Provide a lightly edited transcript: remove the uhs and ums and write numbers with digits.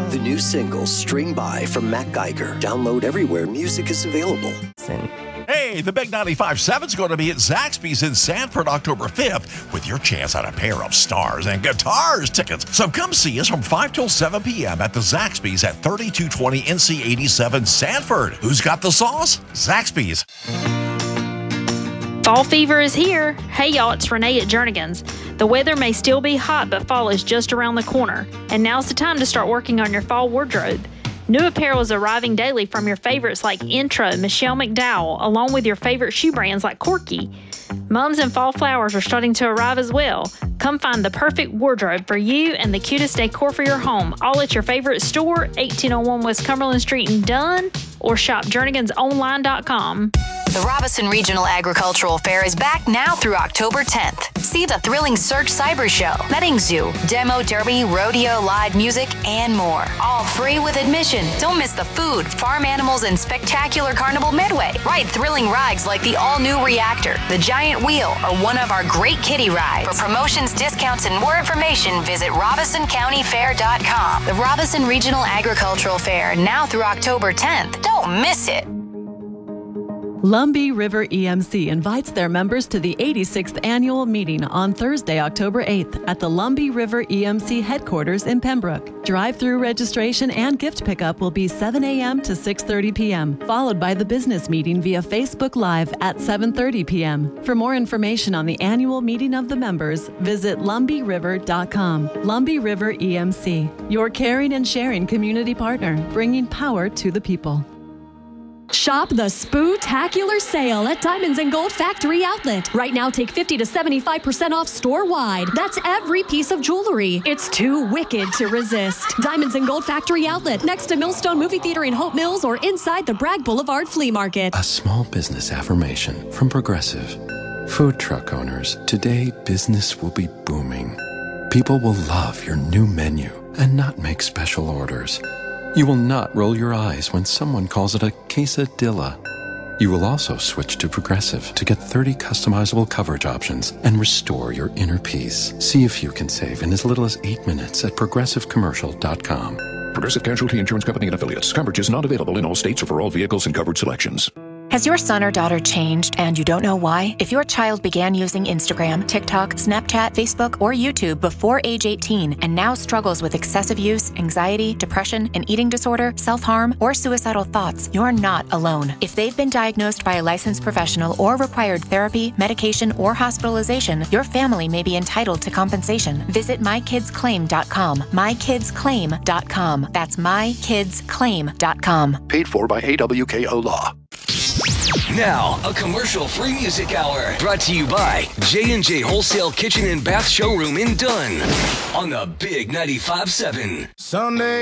The new single, String By from Matt Geiger. Download everywhere music is available. Hey, the Big 95.7's going to be at Zaxby's in Sanford October 5th with your chance at a pair of Stars and Guitars tickets. So come see us from 5 till 7 p.m. at the Zaxby's at 3220 NC 87 Sanford. Who's got the sauce? Zaxby's. Fall fever is here. Hey y'all, it's Renee at Jernigan's. The weather may still be hot, but fall is just around the corner. And now's the time to start working on your fall wardrobe. New apparel is arriving daily from your favorites like Intro, Michelle McDowell, along with your favorite shoe brands like Corky. Mums and fall flowers are starting to arrive as well. Come find the perfect wardrobe for you and the cutest decor for your home, all at your favorite store, 1801 West Cumberland Street in Dunn, or shop JernigansOnline.com. The Robinson Regional Agricultural Fair is back now through October 10th. See the thrilling Search Cyber Show, Petting Zoo, Demo Derby, Rodeo, live music, and more. All free with admission. Don't miss the food, farm animals, and spectacular Carnival Midway. Ride thrilling rides like the all-new Reactor, the Giant Wheel, or one of our great kiddie rides. For promotions, discounts, and more information, visit RobinsonCountyFair.com. The Robinson Regional Agricultural Fair, now through October 10th. Don't miss it. Lumbee River EMC invites their members to the 86th annual meeting on Thursday, October 8th at the Lumbee River EMC headquarters in Pembroke. Drive-through registration and gift pickup will be 7 a.m. to 6:30 p.m., followed by the business meeting via Facebook Live at 7:30 p.m. For more information on the annual meeting of the members, visit lumbeeriver.com. Lumbee River EMC, your caring and sharing community partner, bringing power to the people. Shop the Spoo-tacular sale at Diamonds and Gold Factory Outlet. Right now, take 50 to 75% off store-wide. That's every piece of jewelry. It's too wicked to resist. Diamonds and Gold Factory Outlet, next to Millstone Movie Theater in Hope Mills or inside the Bragg Boulevard Flea Market. A small business affirmation from Progressive. Food truck owners, today business will be booming. People will love your new menu and not make special orders. You will not roll your eyes when someone calls it a quesadilla. You will also switch to Progressive to get 30 customizable coverage options and restore your inner peace. See if you can save in as little as 8 minutes at progressivecommercial.com. Progressive Casualty Insurance Company and Affiliates. Coverage is not available in all states or for all vehicles and coverage selections. Has your son or daughter changed and you don't know why? If your child began using Instagram, TikTok, Snapchat, Facebook, or YouTube before age 18 and now struggles with excessive use, anxiety, depression, an eating disorder, self-harm, or suicidal thoughts, you're not alone. If they've been diagnosed by a licensed professional or required therapy, medication, or hospitalization, your family may be entitled to compensation. Visit mykidsclaim.com. mykidsclaim.com. That's mykidsclaim.com. Paid for by AWKO Law. Now, a commercial-free music hour brought to you by J&J Wholesale Kitchen and Bath Showroom in Dunn on the Big 95.7. Sunday.